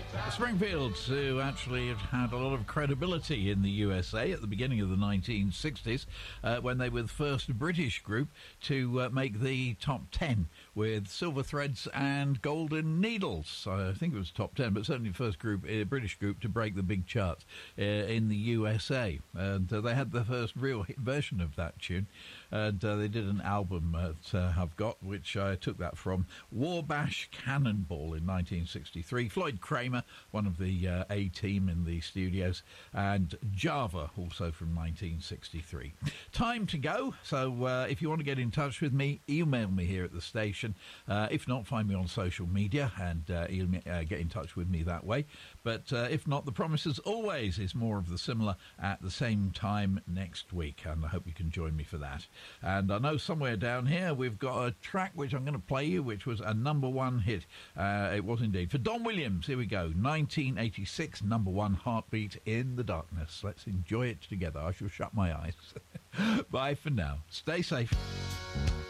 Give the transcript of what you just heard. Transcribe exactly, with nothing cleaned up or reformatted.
Springfield, who actually had a lot of credibility in the U S A at the beginning of the nineteen sixties, uh, when they were the first British group to uh, make the top ten with Silver Threads and Golden Needles. I think it was top ten, but certainly the first group, uh, British group to break the big charts uh, in the U S A. And uh, they had the first real hit version of that tune. And uh, they did an album at uh, I've Got, which I took that from, Warbash Cannonball in nineteen sixty-three. Floyd Kramer, one of the uh, A-Team in the studios, and Java, also from nineteen sixty-three. Time to go, so uh, if you want to get in touch with me, email me here at the station. Uh, if not, find me on social media and uh, email, uh, get in touch with me that way. But uh, if not, the promise, as always, is more of the similar at the same time next week, and I hope you can join me for that. And I know somewhere down here we've got a track which I'm going to play you, which was a number one hit. Uh, it was indeed. For Don Williams, here we go. nineteen eighty-six, number one, Heartbeat in the Darkness. Let's enjoy it together. I shall shut my eyes. Bye for now. Stay safe.